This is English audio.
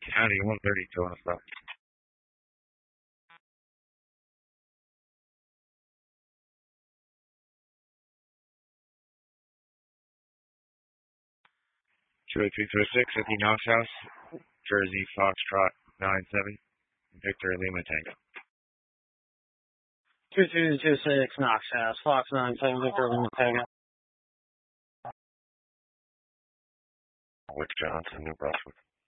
County 132 on a stop. Two eight three three six at the Knox House, Jersey Foxtrot 97, Victor Lima Tango. 2226 Knox House, Fox 97, Victor Lima Tango. With Johnson, New Brunswick.